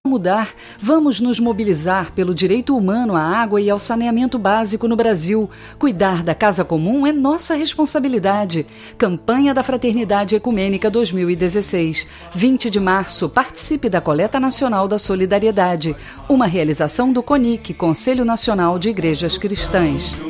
mudar, vamos nos mobilizar pelo direito humano à água e ao saneamento básico no Brasil. Cuidar da casa comum é nossa responsabilidade. Campanha da Fraternidade Ecumênica 2016. 20 de março, participe da Coleta Nacional da Solidariedade. Uma realização do CONIC, Conselho Nacional de Igrejas Cristãs.